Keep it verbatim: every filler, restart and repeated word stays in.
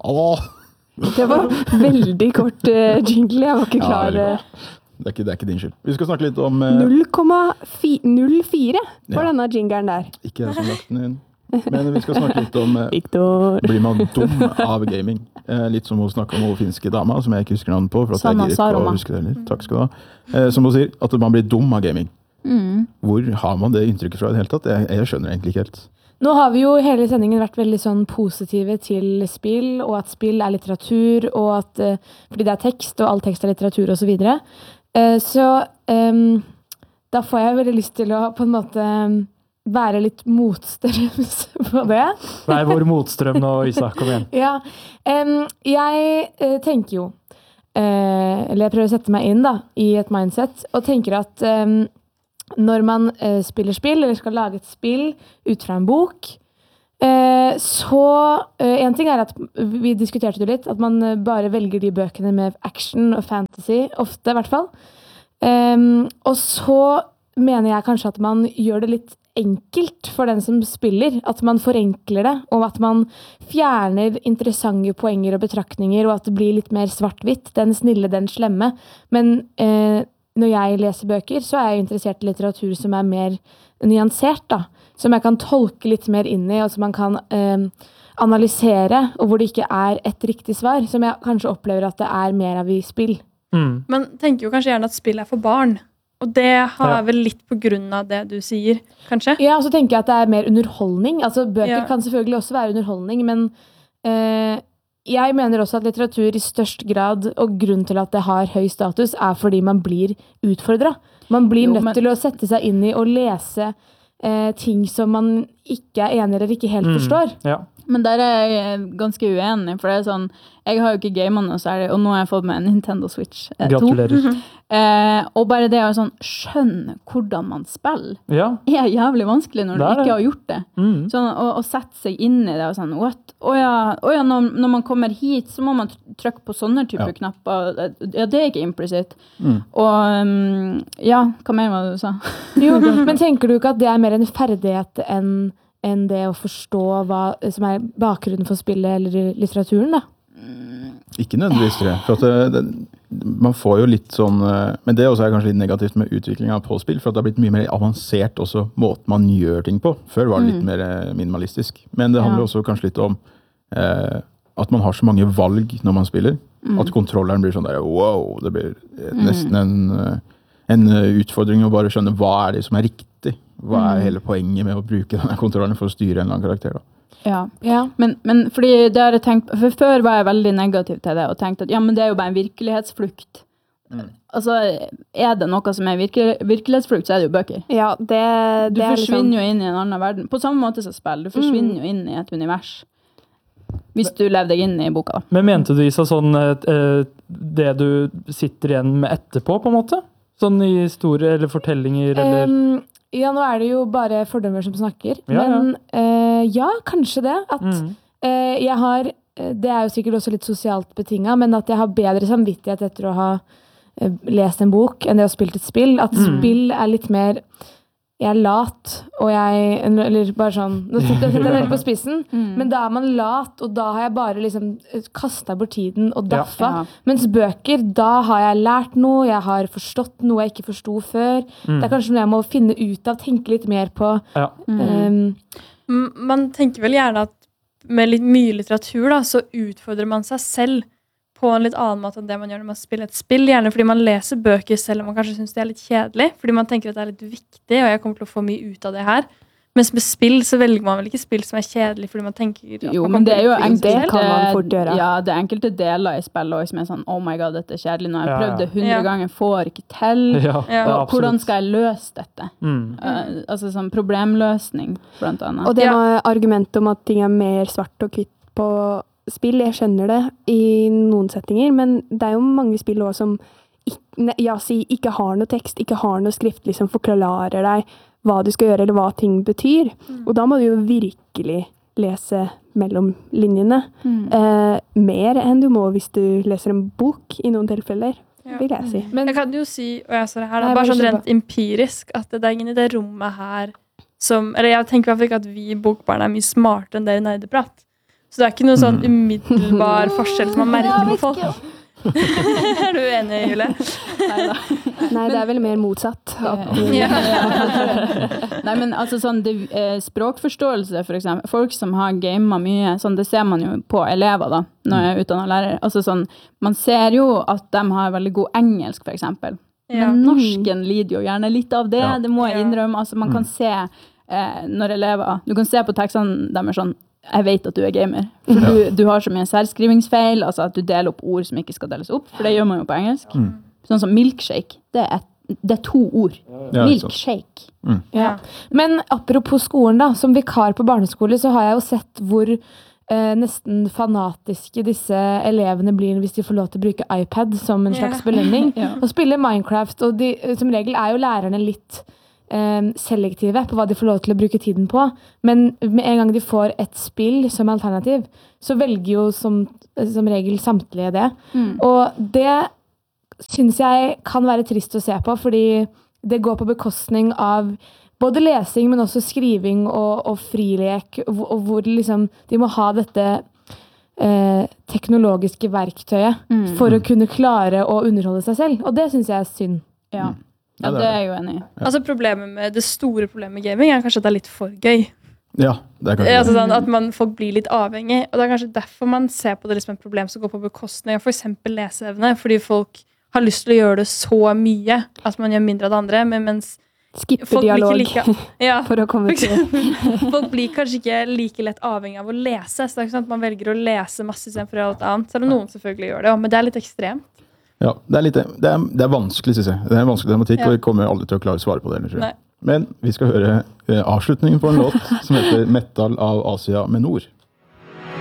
Åh! Det var veldig kort uh, jingle, jeg var ikke klar. Ja, det, er ikke, det er ikke din skyld. Vi skal snakke litt om... Uh, null komma null fire på ja. denne jingeren der. Ikke jeg som lagt den inn. Men vi skal snakke litt om... Uh, Victor. Blir man dum av gaming? Uh, litt som hun snakket om hun finske dama, som jeg ikke husker navn på, for at Sanna jeg gir ikke å huske det litt. Takk skal du ha. Uh, som hun sier, at man blir dum av gaming. Mm. Hvor har man det inntrykket fra i det hele tatt? Jeg, jeg skjønner egentlig ikke helt. Nå har vi jo hele sendingen vært veldig sånn positive til spill, og at spill er litteratur, og at, uh, fordi det er tekst, og all tekst er litteratur, og så videre. Uh, så um, da får jeg veldig lyst til å på en måte være litt motstrøms på det. Nei, vår motstrøm nå, Isak, kom igjen. Ja, um, jeg uh, tenker jo, uh, eller jeg prøver å sette meg inn da, i et mindset, og tenker at um, når man uh, spiller spill, eller skal lage et spill ut fra en bok, uh, så uh, en ting er at vi diskuterte det litt, at man uh, bare velger de bøkene med action og fantasy, ofte i hvert fall. Um, og så mener jeg kanskje at man gjør det litt enkelt for den som spiller, at man forenkler det, og at man fjerner interessante poenger og betraktninger, og at det blir litt mer svart-hvitt, den snille, den slemme. Men uh, når jeg leser bøker, så er jeg interessert i litteratur som er mer nyansert, da. Som jeg kan tolke litt mer inn i, og som man kan eh, analysere, og hvor det ikke er et riktig svar, som jeg kanskje opplever at det er mer av i spill. Mm. Man tenker jo kanskje gjerne at spill er for barn, og det har Ja. vel litt på grunn av det du sier, kanskje? Ja, og så tenker jeg at det er mer underholdning. Altså, bøker Ja. kan selvfølgelig også være underholdning, men eh, jeg mener også at litteratur i størst grad, og grunn til at det har høy status, er fordi man blir utfordret. Man blir Jo, nødt men- til å sette seg inn i og lese eh, ting som man ikke er enig i eller ikke helt Mm. forstår. Ja. Men der er jeg ganske uenig, for det er sånn, jeg har jo ikke gamet noe særlig, og nå har jeg fått med en Nintendo Switch eh, to. Gratulerer. Eh, og bare det å sånn, skjønne hvordan man spiller, Ja. er jævlig vanskelig når du Det er det. ikke har gjort det. Mm. Sånn, å, å sette seg inn i det og sånn, what? Å ja, å ja når, når man kommer hit, så må man tr- trykke på sånne type Ja. knapper. Ja, det er ikke implicit. Mm. Og um, ja, hva mer var det du sa? Jo, men tenker du ikke at det er mer en ferdighet enn enn det å forstå hva som er bakgrunnen for spillet eller litteraturen, da? Ikke nødvendigvis det. For at det, det, man får jo litt sånn, eh, men det også er kanskje litt negativt med utviklingen på spill, for at det har blitt mye mer avansert også måten man gjør ting på. Før var det litt Mm. mer eh, minimalistisk. Men det handler Ja. også kanskje litt om eh, at man har så mange valg når man spiller, Mm. at kontrolleren blir sånn der, wow, det blir eh, nesten en, eh, en eh, utfordring å bare skjønne hva er det som er riktig. Hva er Mm. hele poenget med å bruke denne kontrollen for å styre en eller annen karakter da? Ja. Ja. Men, men fordi det har jeg tenkt, for før var jeg veldig negativ til det, og tenkte at ja, men det er jo bare en virkelighetsflukt. Mm. Altså, er det noe som er virke, virkelighetsflukt, så er det jo bøker. Ja, det, Du det er forsvinner liksom... jo inn i en annen verden. På samme måte som spill. Du forsvinner jo inn i et univers. Hvis du lever deg inn i boka. Da. Men mente du, Isa, sånn eh, det du sitter igjen med etterpå, på en måte? Sånn i historie eller fortellinger, eller... Um, ja, nå er det jo bare fordommer som snakker, Ja, ja. men eh, ja, kanskje det. At Mm. eh, jeg har, eh, det er jo sikkert også litt sosialt betinget, men at jeg har bedre samvittighet etter å ha eh, lest en bok enn det å ha spilt et spill. At Mm. spill er litt mer, jeg er lat, og jeg, eller bare sånn, nå sitter jeg helt på spissen, Mm. men da er man lat, og da har jeg bare liksom kastet bort tiden og Ja. daffa. Ja. Mens bøker, da har jeg lært noe, jeg har forstått noe jeg ikke forstod før. Mm. Det er kanskje noe jeg må finne ut av, tenke litt mer på. Ja. Mm. Um, M- Man tenker vel gjerne at med litt mye litteratur da, så utfordrer man seg selv på en litt annen måte enn det man gjør når man spiller et spill. Gjerne fordi man leser bøker selv om man kanskje synes det er litt kjedelig, fordi man tenker at det er litt viktig, og jeg kommer til å få mye ut av det her. Mens med spill så velger man vel ikke spill som er kjedelig, fordi man tenker at Jo, man men kan det er jo bruke det enkelte, kan man fort gjøre. ja, det er enkelte deler i spillet også som er sånn, oh my god, dette er kjedelig. Nå har jeg Ja, prøvd det hundre ja. ganger, får ikke til. Ja, Ja. ja, Og hvordan absolutt. skal jeg løse dette? Mm. Uh, altså sånn problemløsning, blant annet. og det Ja. med argumentet om at ting er mer svart og hvitt på spill, jeg skjønner det i noen settinger, men det er jo mange spill også som ikke, ne- ja, si, ikke har noe tekst, ikke har noe skriftlig som forklarer deg hva du skal gjøre, eller hva ting betyr. Og da må du jo virkelig lese mellom linjene. Mm. Eh, mer enn du må hvis du leser en bok i noen tilfeller, Ja. vil jeg si. Jeg kan jo si, og jeg sa det her, da, Nei, bare bare sånn kjør rent empirisk, at det er ingen i det rommet her som, eller jeg tenker i hvert fall ikke at vi bokbarn er mye smartere enn dere nerdeprat. Så det er ikke noe sånn umiddelbar forskjell som man merker på folk. Er du enig, Julie? Neida. Nei, det er vel mer motsatt. At, Ja. Nei, men altså sånn, det, eh, språkforståelse for eksempel, folk som har gamet mye, sånn, det ser man jo på elever da, når jeg er utdannet lærer. Altså sånn, man ser jo at de har veldig god engelsk for eksempel. Ja. Men norsken lider jo gjerne litt av det, Ja. det må jeg Ja. innrømme. Altså man kan se, eh, når elever, du kan se på tekstene, de er sånn, jeg vet at du er gamer. For Ja. du, du har så mye særskrivingsfeil, altså at du deler opp ord som ikke skal deles opp, for det gjør man jo på engelsk. Sånn som milkshake, det er, et, det er to ord. Ja, ikke sant. Milkshake. Ja. Men apropos skolen da, som vikar på barneskole, så har jeg jo sett hvor eh, nesten fanatiske disse elevene blir hvis de får lov til å bruke iPad som en slags Ja. belønning. Ja. Og spille Minecraft, og de, som regel er jo lærerne litt eh, selektive på hva de får lov til å bruke tiden på. Men med en gang de får et spill som alternativ, så velger jo som, som regel samtlige det. Mm. Og det synes jeg kan være trist å se på, fordi det går på bekostning av både lesing, men også skriving og, og frilek, og, og hvor liksom de må ha dette eh, teknologiske verktøyet Mm. for å kunne klare å underholde seg selv. Og det synes jeg er synd. Ja. Ja, Ja, det det er er jeg jo enig i. Altså problemet med, det store problemet med gaming er kanskje at det er litt for gøy. Ja, det er kanskje Altså det. sånn at man, folk blir litt avhengig, og det er kanskje derfor man ser på det liksom et problem som går på bekostning av for eksempel leseevne, fordi folk har lyst til å gjøre det så mye at man gjør mindre av det andre, men mens Skipper folk blir dialog ikke like, ja, for å komme til. folk blir kanskje ikke like lett avhengig av å lese, så det er ikke sånn at man velger å lese masse i stedet for alt annet, selv om noen selvfølgelig gjør det, men det er litt ekstremt. Ja, det er, litt, det er, det er vanskelig, synes jeg. Det er en vanskelig tematikk, Ja. og vi kommer aldri til å klare å svare på det. Tror jeg. Nei. Men vi skal høre eh, avslutningen på en låt som heter Metal av Asia med Nord.